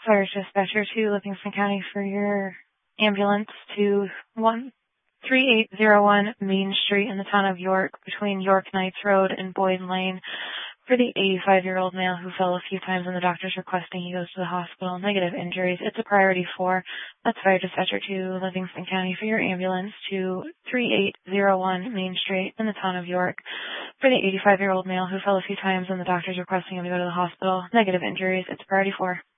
Fire dispatcher to Livingston County for your ambulance to 13801 Main Street in the town of York between York Knights Road and Boyd Lane for the 85-year-old male who fell a few times and the doctor's requesting he goes to the hospital. Negative injuries. It's a priority 4. That's fire dispatcher to Livingston County for your ambulance to 3801 Main Street in the town of York for the 85-year-old male who fell a few times and the doctor's requesting him to go to the hospital. Negative injuries. It's priority 4.